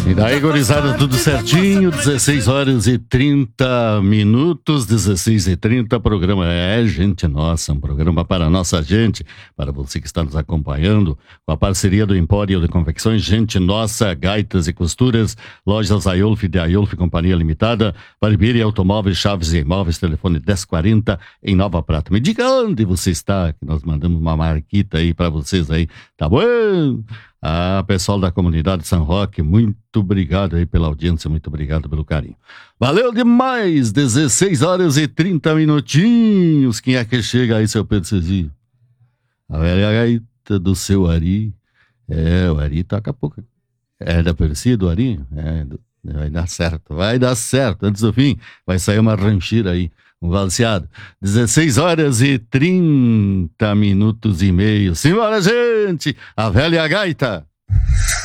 E daí, gurizada, tudo certinho, 16 horas e 30 minutos, 16h30, programa Gente Nossa, um programa para a nossa gente, para você que está nos acompanhando, com a parceria do Empório de Confecções Gente Nossa, Gaitas e Costuras, Lojas Aiolf de Aiolf Companhia Limitada, Barbearia Automóveis, Chaves e Imóveis, telefone 1040 em Nova Prata. Me diga onde você está, que nós mandamos uma marquita aí para vocês aí, tá bom? Pessoal da comunidade São Roque, muito obrigado aí pela audiência, muito obrigado pelo carinho. Valeu demais, 16 horas e 30 minutinhos. Quem é que chega aí, seu Pedro Cezinho? A velha gaita do seu Ari. O Ari toca pouco. É da Percy, do Ari? Vai dar certo. Antes do fim, vai sair uma rancheira aí, um valseado. 16 horas e 30 minutos e meio. Simbora, gente! A velha gaita!